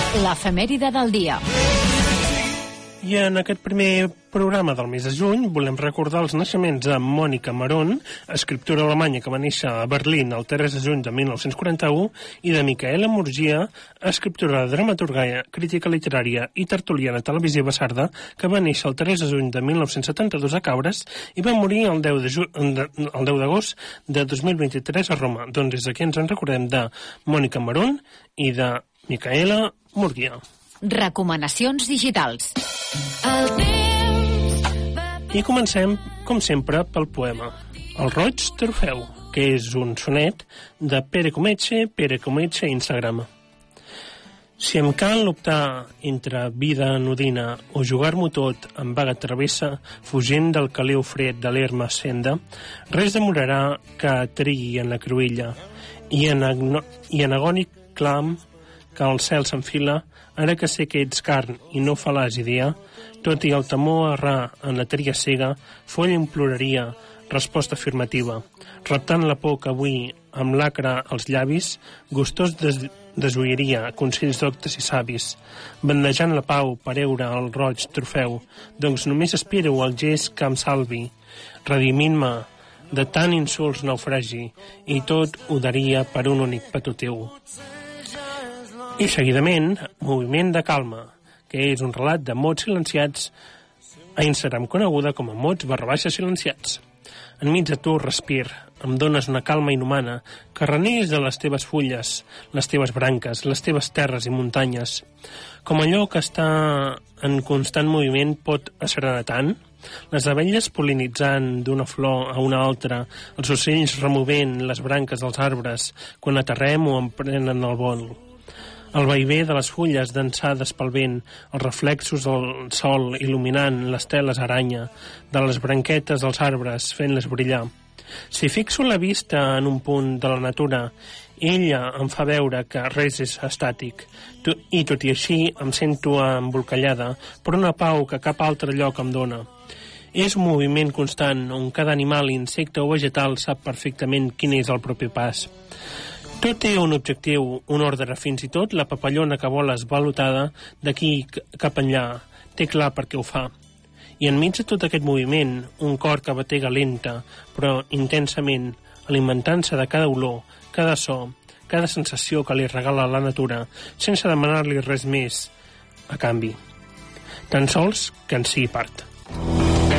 L'efemèride del dia. I en aquest primer programa del mes de juny volem recordar els naixements de Mònica Maron, escriptora alemanya que va néixer a Berlín el 3 de juny de 1941, i de Micaela Murgia, escriptora, dramaturga, crítica literària i tertuliana televisiva sarda, que va néixer el 3 de juny de 1972 a Cabres i va morir el 10 d'agost de 2023 a Roma. Doncs des d'aquí ens en recordem de Mònica Maron i de Micaela Murgia. Recomanacions digitals. I comencem, com sempre, pel poema El roig d'Orfeu, que és un sonet de Pere Cometxe Instagram. Si em cal optar entre vida anodina o jugar-m'ho tot amb vaga travessa, fugint del caliu fred de l'Herma Senda, res demorarà que trigui en la cruïlla i en agònic clam que el cel s'enfila, ara que sé que ets carn i no fal·laç idea, tot i el temor a errar en la tria cega, foll imploraria resposta afirmativa, reptant la por que avui, amb l'acre als llavis, gustós desoiria consells doctes i savis, bandejant la pau per eure el roig trofeu, doncs només espero el gest que em salvi, redimint-me de tant insults naufragi, i tot ho daria per un únic petó teu. I seguidament, Moviment de calma, que és un relat de mots silenciats a Instagram coneguda com a mots_silenciats. Enmig de tu respir, em dones una calma inhumana que reneix de les teves fulles, les teves branques, les teves terres i muntanyes. Com allò que està en constant moviment pot asserenar tant, les abelles pol·linitzant d'una flor a una altra, els ocells removent les branques dels arbres quan aterrem o emprenen el vol. El vaivé de les fulles dansades pel vent, els reflexos del sol il·luminant les teles aranya, de les branquetes dels arbres fent-les brillar. Si fixo la vista en un punt de la natura, ella em fa veure que res és estàtic, i tot i així em sento embolcallada per una pau que cap altre lloc em dóna. És un moviment constant on cada animal, insecte o vegetal sap perfectament quin és el propi pas. Tot té un objectiu, un ordre, fins i tot la papallona que vola esvalotada d'aquí cap enllà. Té clar per què ho fa. I enmig de tot aquest moviment, un cor que batega lenta, però intensament, alimentant-se de cada olor, cada so, cada sensació que li regala la natura, sense demanar-li res més a canvi. Tan sols que en sigui part.